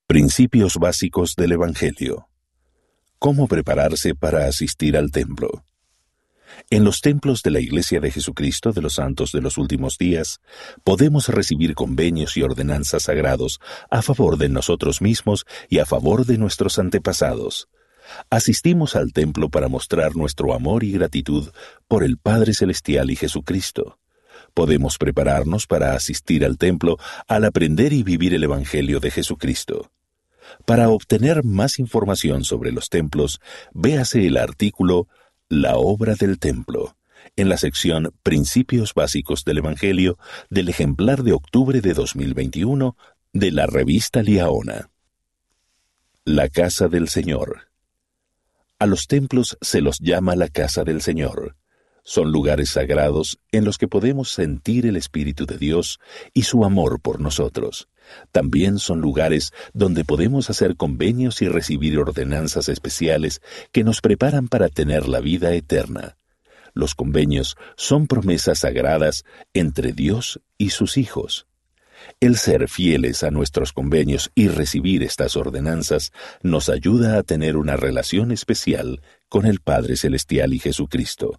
Principios básicos del Evangelio. ¿Cómo prepararse para asistir al templo? En los templos de la Iglesia de Jesucristo de los Santos de los Últimos Días, podemos recibir convenios y ordenanzas sagrados a favor de nosotros mismos y a favor de nuestros antepasados. Asistimos al templo para mostrar nuestro amor y gratitud por el Padre Celestial y Jesucristo. Podemos prepararnos para asistir al templo al aprender y vivir el Evangelio de Jesucristo. Para obtener más información sobre los templos, véase el artículo La obra del templo, en la sección Principios básicos del Evangelio del ejemplar de octubre de 2021 de la revista Liaona. La casa del Señor. A los templos se los llama la casa del Señor. Son lugares sagrados en los que podemos sentir el Espíritu de Dios y su amor por nosotros. También son lugares donde podemos hacer convenios y recibir ordenanzas especiales que nos preparan para tener la vida eterna. Los convenios son promesas sagradas entre Dios y sus hijos. El ser fieles a nuestros convenios y recibir estas ordenanzas nos ayuda a tener una relación especial con el Padre Celestial y Jesucristo.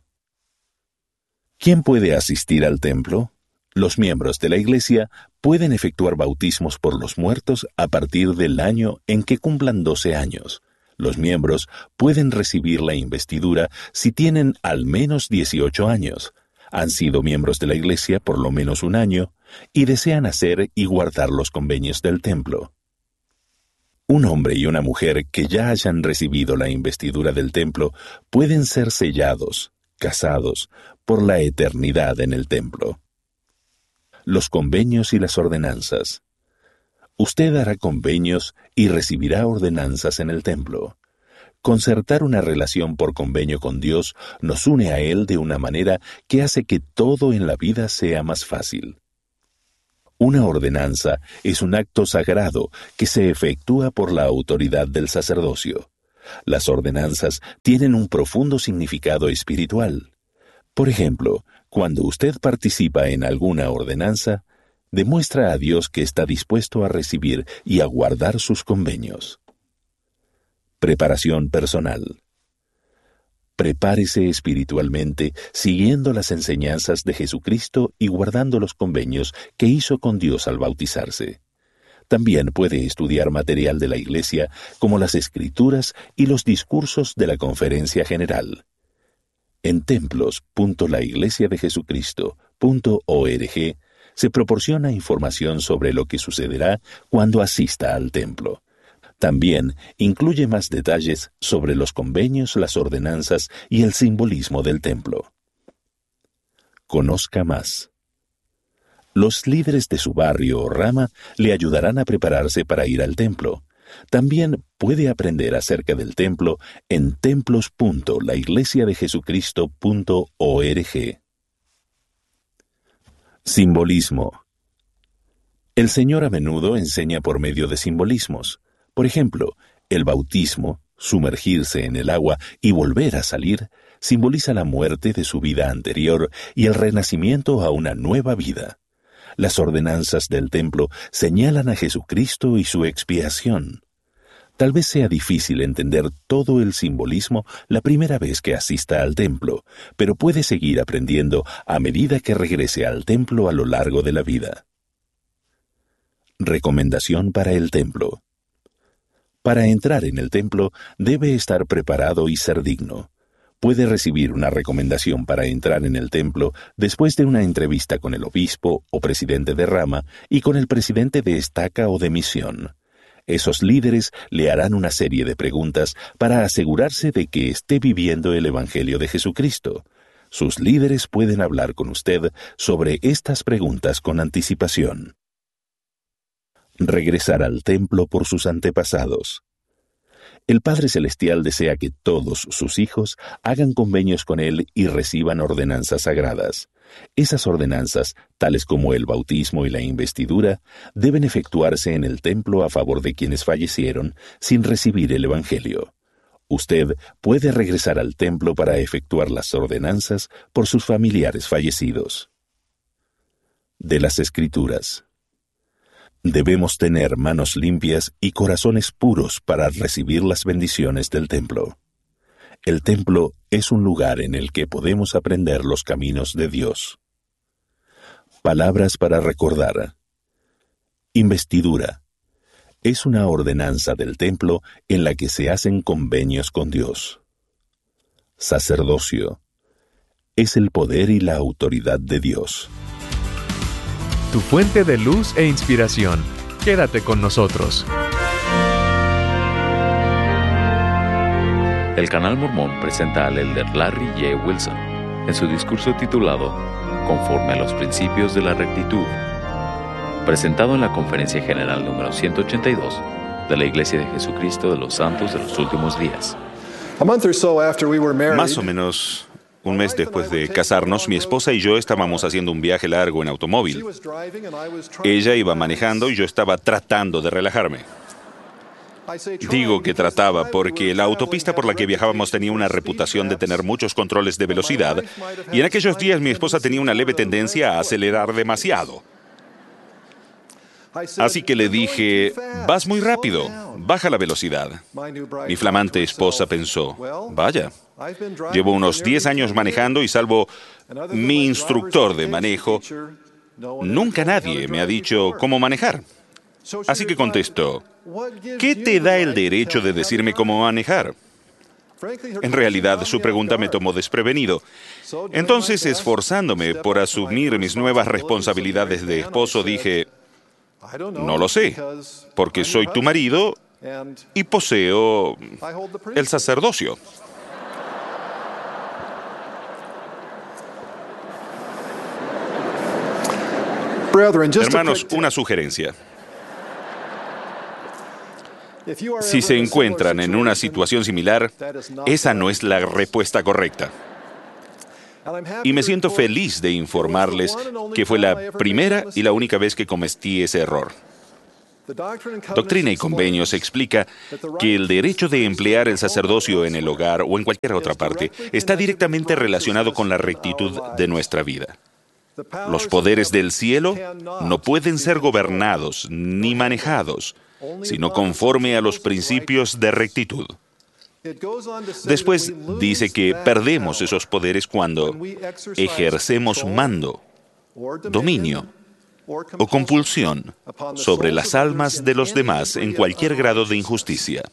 ¿Quién puede asistir al templo? Los miembros de la Iglesia pueden efectuar bautismos por los muertos a partir del año en que cumplan 12 años. Los miembros pueden recibir la investidura si tienen al menos 18 años, han sido miembros de la Iglesia por lo menos un año y desean hacer y guardar los convenios del templo. Un hombre y una mujer que ya hayan recibido la investidura del templo pueden ser sellados, casados, por la eternidad en el templo. Los convenios y las ordenanzas. Usted hará convenios y recibirá ordenanzas en el templo. Concertar una relación por convenio con Dios nos une a Él de una manera que hace que todo en la vida sea más fácil. Una ordenanza es un acto sagrado que se efectúa por la autoridad del sacerdocio. Las ordenanzas tienen un profundo significado espiritual. Por ejemplo, cuando usted participa en alguna ordenanza, demuestra a Dios que está dispuesto a recibir y a guardar sus convenios. Preparación personal. Prepárese espiritualmente siguiendo las enseñanzas de Jesucristo y guardando los convenios que hizo con Dios al bautizarse. También puede estudiar material de la Iglesia como las Escrituras y los discursos de la Conferencia General. En templos.laiglesiadejesucristo.org se proporciona información sobre lo que sucederá cuando asista al templo. También incluye más detalles sobre los convenios, las ordenanzas y el simbolismo del templo. Conozca más. Los líderes de su barrio o rama le ayudarán a prepararse para ir al templo. También puede aprender acerca del templo en templos.laiglesiadejesucristo.org. Simbolismo. El Señor a menudo enseña por medio de simbolismos. Por ejemplo, el bautismo, sumergirse en el agua y volver a salir, simboliza la muerte de su vida anterior y el renacimiento a una nueva vida. Las ordenanzas del templo señalan a Jesucristo y su expiación. Tal vez sea difícil entender todo el simbolismo la primera vez que asista al templo, pero puede seguir aprendiendo a medida que regrese al templo a lo largo de la vida. Recomendación para el templo. Para entrar en el templo, debe estar preparado y ser digno. Puede recibir una recomendación para entrar en el templo después de una entrevista con el obispo o presidente de rama y con el presidente de estaca o de misión. Esos líderes le harán una serie de preguntas para asegurarse de que esté viviendo el Evangelio de Jesucristo. Sus líderes pueden hablar con usted sobre estas preguntas con anticipación. Regresar al templo por sus antepasados. El Padre Celestial desea que todos sus hijos hagan convenios con Él y reciban ordenanzas sagradas. Esas ordenanzas, tales como el bautismo y la investidura, deben efectuarse en el templo a favor de quienes fallecieron sin recibir el Evangelio. Usted puede regresar al templo para efectuar las ordenanzas por sus familiares fallecidos. De las Escrituras. Debemos tener manos limpias y corazones puros para recibir las bendiciones del templo. El templo es un lugar en el que podemos aprender los caminos de Dios. Palabras para recordar. Investidura. Es una ordenanza del templo en la que se hacen convenios con Dios. Sacerdocio. Es el poder y la autoridad de Dios. Tu fuente de luz e inspiración. Quédate con nosotros. El Canal Mormón presenta al elder Larry J. Wilson en su discurso titulado Conforme a los principios de la rectitud, presentado en la Conferencia General número 182 de la Iglesia de Jesucristo de los Santos de los Últimos Días. Más o menos un mes después de casarnos, mi esposa y yo estábamos haciendo un viaje largo en automóvil. Ella iba manejando y yo estaba tratando de relajarme. Digo que trataba porque la autopista por la que viajábamos tenía una reputación de tener muchos controles de velocidad y en aquellos días mi esposa tenía una leve tendencia a acelerar demasiado. Así que le dije, vas muy rápido, baja la velocidad. Mi flamante esposa pensó, vaya, llevo unos 10 años manejando y salvo mi instructor de manejo, nunca nadie me ha dicho cómo manejar. Así que contestó, ¿qué te da el derecho de decirme cómo manejar? En realidad, su pregunta me tomó desprevenido. Entonces, esforzándome por asumir mis nuevas responsabilidades de esposo, dije, no lo sé, porque soy tu marido y poseo el sacerdocio. Hermanos, una sugerencia. Si se encuentran en una situación similar, esa no es la respuesta correcta. Y me siento feliz de informarles que fue la primera y la única vez que cometí ese error. Doctrina y Convenios explica que el derecho de emplear el sacerdocio en el hogar o en cualquier otra parte está directamente relacionado con la rectitud de nuestra vida. Los poderes del cielo no pueden ser gobernados ni manejados, sino conforme a los principios de rectitud. Después dice que perdemos esos poderes cuando ejercemos mando, dominio o compulsión sobre las almas de los demás en cualquier grado de injusticia.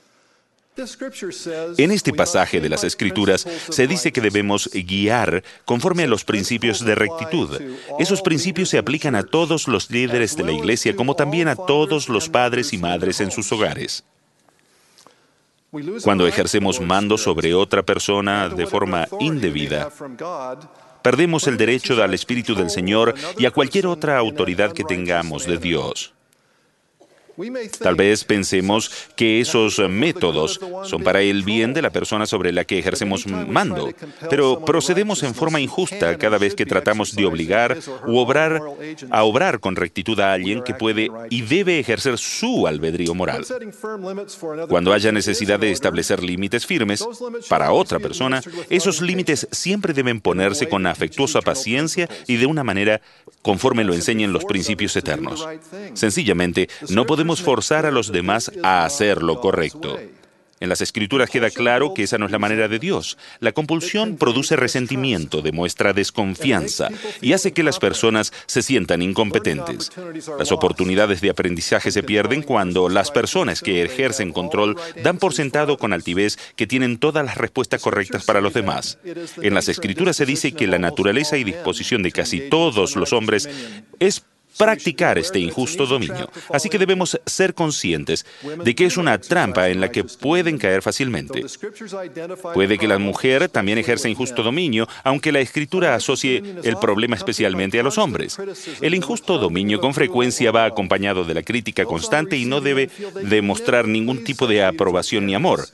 En este pasaje de las Escrituras se dice que debemos guiar conforme a los principios de rectitud. Esos principios se aplican a todos los líderes de la Iglesia, como también a todos los padres y madres en sus hogares. Cuando ejercemos mando sobre otra persona de forma indebida, perdemos el derecho al Espíritu del Señor y a cualquier otra autoridad que tengamos de Dios. Tal vez pensemos que esos métodos son para el bien de la persona sobre la que ejercemos mando, pero procedemos en forma injusta cada vez que tratamos de obligar a obrar con rectitud a alguien que puede y debe ejercer su albedrío moral. Cuando haya necesidad de establecer límites firmes para otra persona, esos límites siempre deben ponerse con afectuosa paciencia y de una manera conforme lo enseñan los principios eternos. Sencillamente, no podemos forzar a los demás a hacer lo correcto. En las Escrituras queda claro que esa no es la manera de Dios. La compulsión produce resentimiento, demuestra desconfianza y hace que las personas se sientan incompetentes. Las oportunidades de aprendizaje se pierden cuando las personas que ejercen control dan por sentado con altivez que tienen todas las respuestas correctas para los demás. En las Escrituras se dice que la naturaleza y disposición de casi todos los hombres es practicar este injusto dominio. Así que debemos ser conscientes de que es una trampa en la que pueden caer fácilmente. Puede que la mujer también ejerza injusto dominio, aunque la Escritura asocie el problema especialmente a los hombres. El injusto dominio con frecuencia va acompañado de la crítica constante y no debe demostrar ningún tipo de aprobación ni amor.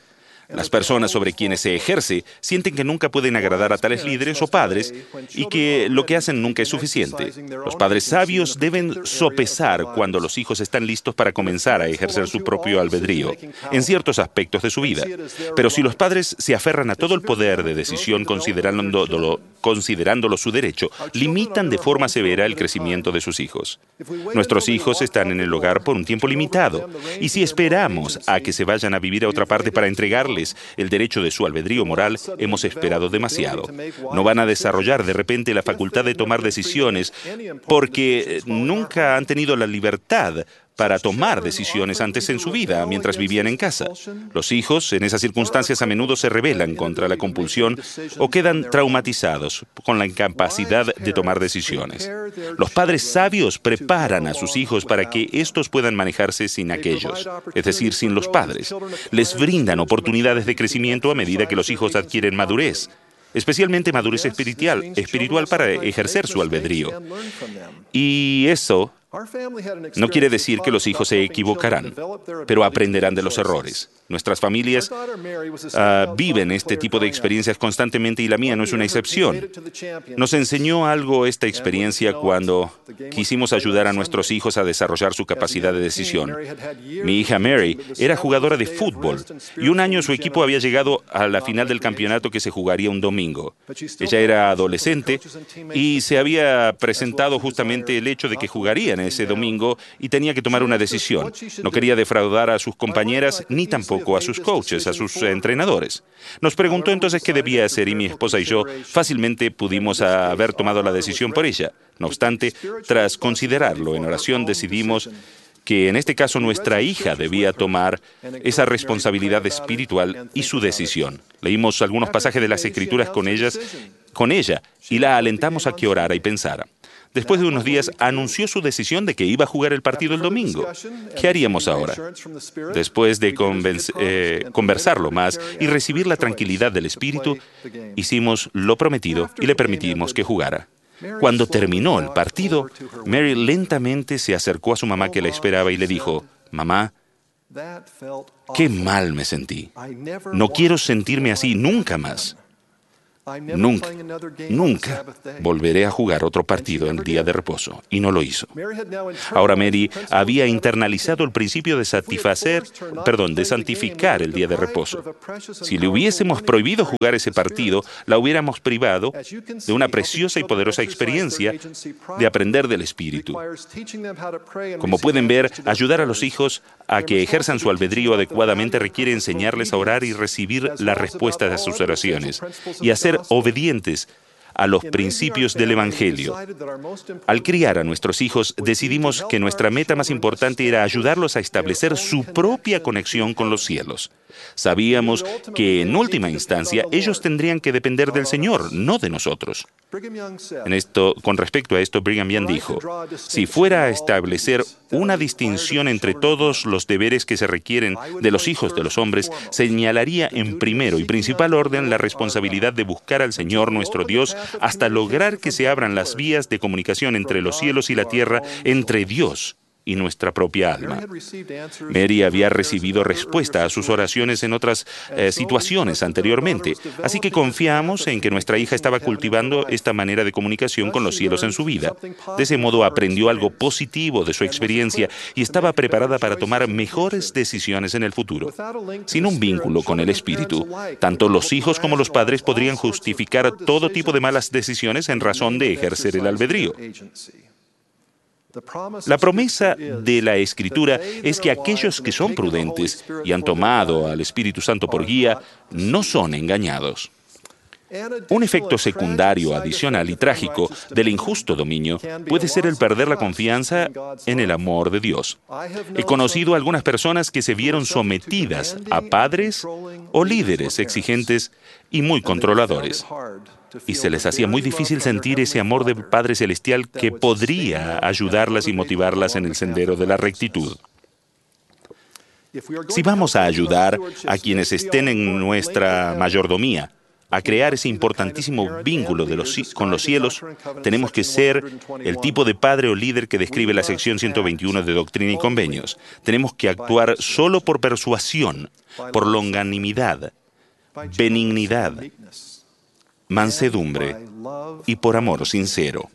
Las personas sobre quienes se ejerce sienten que nunca pueden agradar a tales líderes o padres y que lo que hacen nunca es suficiente. Los padres sabios deben sopesar cuando los hijos están listos para comenzar a ejercer su propio albedrío en ciertos aspectos de su vida. Pero si los padres se aferran a todo el poder de decisión considerándolo su derecho, limitan de forma severa el crecimiento de sus hijos. Nuestros hijos están en el hogar por un tiempo limitado, y si esperamos a que se vayan a vivir a otra parte para entregarles el derecho de su albedrío moral, hemos esperado demasiado. No van a desarrollar de repente la facultad de tomar decisiones porque nunca han tenido la libertad para tomar decisiones antes en su vida, mientras vivían en casa. Los hijos, en esas circunstancias, a menudo se rebelan contra la compulsión o quedan traumatizados con la incapacidad de tomar decisiones. Los padres sabios preparan a sus hijos para que estos puedan manejarse sin aquellos, es decir, sin los padres. Les brindan oportunidades de crecimiento a medida que los hijos adquieren madurez, especialmente madurez espiritual para ejercer su albedrío. Y eso no quiere decir que los hijos se equivocarán, pero aprenderán de los errores. Nuestras familias viven este tipo de experiencias constantemente y la mía no es una excepción. Nos enseñó algo esta experiencia cuando quisimos ayudar a nuestros hijos a desarrollar su capacidad de decisión. Mi hija Mary era jugadora de fútbol y un año su equipo había llegado a la final del campeonato que se jugaría un domingo. Ella era adolescente y se había presentado justamente el hecho de que jugarían ese domingo y tenía que tomar una decisión. No quería defraudar a sus compañeras ni tampoco a sus coaches, a sus entrenadores. Nos preguntó entonces qué debía hacer y mi esposa y yo fácilmente pudimos haber tomado la decisión por ella. No obstante, tras considerarlo en oración, decidimos que en este caso nuestra hija debía tomar esa responsabilidad espiritual y su decisión. Leímos algunos pasajes de las Escrituras con ella y la alentamos a que orara y pensara. Después de unos días, anunció su decisión de que iba a jugar el partido el domingo. ¿Qué haríamos ahora? Después de conversarlo más y recibir la tranquilidad del Espíritu, hicimos lo prometido y le permitimos que jugara. Cuando terminó el partido, Mary lentamente se acercó a su mamá que la esperaba y le dijo: «Mamá, qué mal me sentí. No quiero sentirme así nunca más. Nunca volveré a jugar otro partido en el día de reposo». Y no lo hizo. Ahora Mary había internalizado el principio de santificar el día de reposo. Si le hubiésemos prohibido jugar ese partido, la hubiéramos privado de una preciosa y poderosa experiencia de aprender del Espíritu. Como pueden ver, ayudar a los hijos a que ejerzan su albedrío adecuadamente requiere enseñarles a orar y recibir la respuesta de sus oraciones y a ser obedientes a los principios del Evangelio. Al criar a nuestros hijos, decidimos que nuestra meta más importante era ayudarlos a establecer su propia conexión con los cielos. Sabíamos que, en última instancia, ellos tendrían que depender del Señor, no de nosotros. Con respecto a esto, Brigham Young dijo: «Si fuera a establecer una distinción entre todos los deberes que se requieren de los hijos de los hombres, señalaría en primero y principal orden la responsabilidad de buscar al Señor nuestro Dios hasta lograr que se abran las vías de comunicación entre los cielos y la tierra, entre Dios y nuestra propia alma». Mary había recibido respuesta a sus oraciones en otras situaciones anteriormente, así que confiamos en que nuestra hija estaba cultivando esta manera de comunicación con los cielos en su vida. De ese modo aprendió algo positivo de su experiencia y estaba preparada para tomar mejores decisiones en el futuro. Sin un vínculo con el Espíritu, tanto los hijos como los padres podrían justificar todo tipo de malas decisiones en razón de ejercer el albedrío. La promesa de la Escritura es que aquellos que son prudentes y han tomado al Espíritu Santo por guía no son engañados. Un efecto secundario, adicional y trágico del injusto dominio puede ser el perder la confianza en el amor de Dios. He conocido a algunas personas que se vieron sometidas a padres o líderes exigentes y muy controladores, y se les hacía muy difícil sentir ese amor del Padre Celestial que podría ayudarlas y motivarlas en el sendero de la rectitud. Si vamos a ayudar a quienes estén en nuestra mayordomía, a crear ese importantísimo vínculo con los cielos, tenemos que ser el tipo de padre o líder que describe la sección 121 de Doctrina y Convenios. Tenemos que actuar solo por persuasión, por longanimidad, benignidad, mansedumbre y por amor sincero.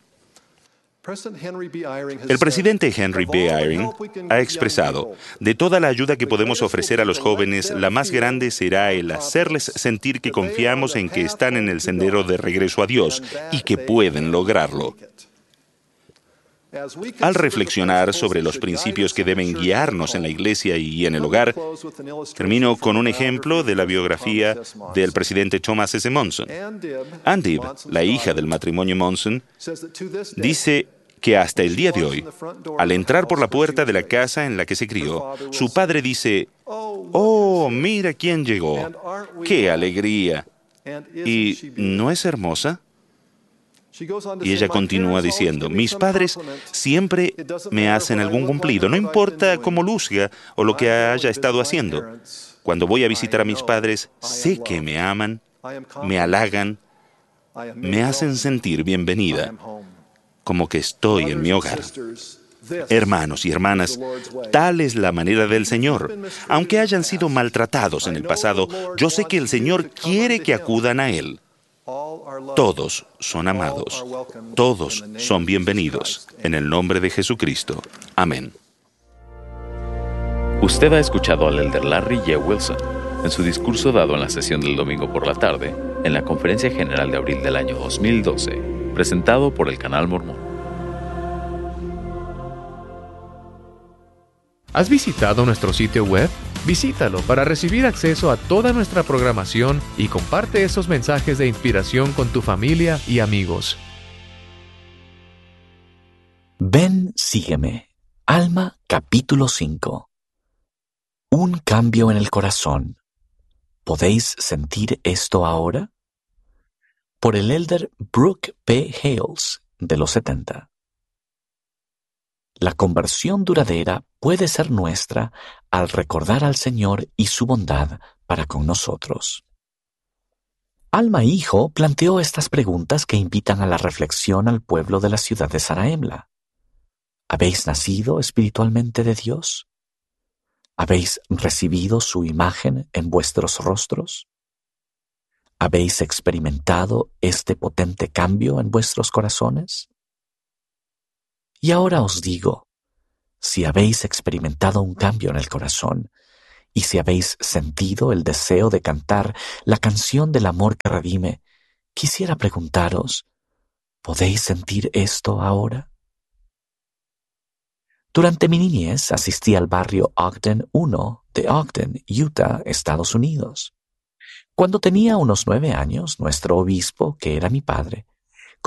El presidente Henry B. Eyring ha expresado: de toda la ayuda que podemos ofrecer a los jóvenes, la más grande será el hacerles sentir que confiamos en que están en el sendero de regreso a Dios y que pueden lograrlo. Al reflexionar sobre los principios que deben guiarnos en la iglesia y en el hogar, termino con un ejemplo de la biografía del presidente Thomas S. Monson. Ann Dibb, la hija del matrimonio Monson, dice que hasta el día de hoy, al entrar por la puerta de la casa en la que se crió, su padre dice: «Oh, mira quién llegó. ¡Qué alegría! ¿Y no es hermosa?». Y ella continúa diciendo: «Mis padres siempre me hacen algún cumplido, no importa cómo luzga o lo que haya estado haciendo. Cuando voy a visitar a mis padres, sé que me aman, me halagan, me hacen sentir bienvenida, como que estoy en mi hogar». Hermanos y hermanas, tal es la manera del Señor. Aunque hayan sido maltratados en el pasado, yo sé que el Señor quiere que acudan a Él. Todos son amados, todos son bienvenidos, en el nombre de Jesucristo. Amén. Usted ha escuchado al elder Larry J. Wilson en su discurso dado en la sesión del domingo por la tarde en la Conferencia General de Abril del año 2012, presentado por el Canal Mormón. ¿Has visitado nuestro sitio web? Visítalo para recibir acceso a toda nuestra programación y comparte esos mensajes de inspiración con tu familia y amigos. Ven, sígueme. Alma, capítulo 5. Un cambio en el corazón. ¿Podéis sentir esto ahora? Por el elder Brooke P. Hales, de los 70. La conversión duradera puede ser nuestra al recordar al Señor y su bondad para con nosotros. Alma Hijo planteó estas preguntas que invitan a la reflexión al pueblo de la ciudad de Zarahemla. ¿Habéis nacido espiritualmente de Dios? ¿Habéis recibido su imagen en vuestros rostros? ¿Habéis experimentado este potente cambio en vuestros corazones? Y ahora os digo, si habéis experimentado un cambio en el corazón, y si habéis sentido el deseo de cantar la canción del amor que redime, quisiera preguntaros, ¿podéis sentir esto ahora? Durante mi niñez asistí al barrio Ogden 1 de Ogden, Utah, Estados Unidos. Cuando tenía unos 9 años, nuestro obispo, que era mi padre,